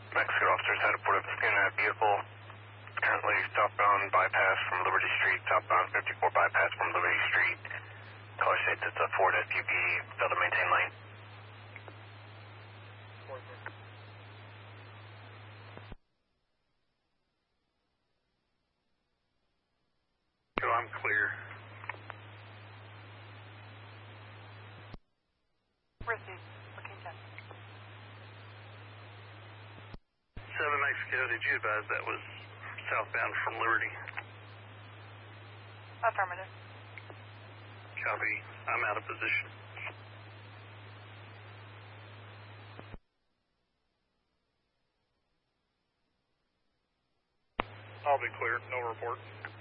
Mexico officers had a port of skin at vehicle. Currently southbound bypass from Liberty Street, southbound 54 bypass from Liberty Street. Caller states it's a Ford SUV, failed to maintain lane. So I'm clear. Receive. Looking 10. 7 Mexico, did you advise that was southbound from Liberty? Affirmative. Copy. I'm out of position. I'll be clear. No report.